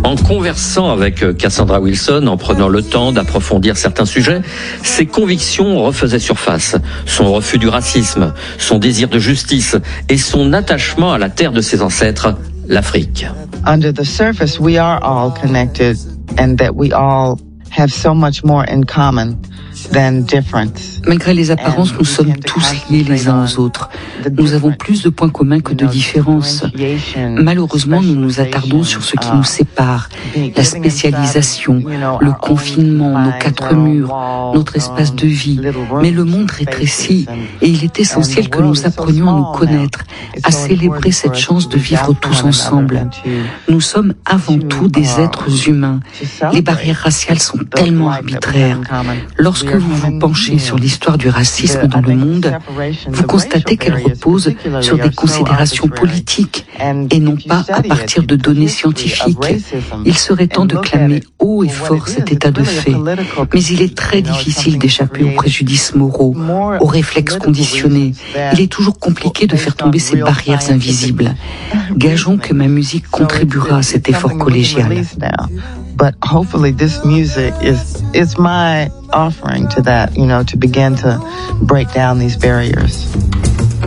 En conversant avec Cassandra Wilson, en prenant le temps d'approfondir certains sujets, ses convictions refaisaient surface. Son refus du racisme, son désir de justice et son attachement à la terre de ses ancêtres, l'Afrique. Under the surface, we are all connected and that we all have so much more in common than difference. Malgré les apparences, nous sommes tous liés les uns aux autres. Nous avons plus de points communs que de différences. Malheureusement, nous nous attardons sur ce qui nous sépare. La spécialisation, le confinement, nos quatre murs, notre espace de vie. Mais le monde rétrécit et il est essentiel que nous apprenions à nous connaître, à célébrer cette chance de vivre tous ensemble. Nous sommes avant tout des êtres humains. Les barrières raciales sont tellement arbitraires. Lorsque vous vous penchez sur l'histoire du racisme dans le monde, vous constatez qu'elle repose sur des considérations politiques et non pas à partir de données scientifiques. Il serait temps de clamer haut et fort cet état de fait, mais il est très difficile d'échapper aux préjudices moraux, aux réflexes conditionnés. Il est toujours compliqué de faire tomber ces barrières invisibles. Gageons que ma musique contribuera à cet effort collégial. But hopefully this music is my offering to that, to begin to break down these barriers.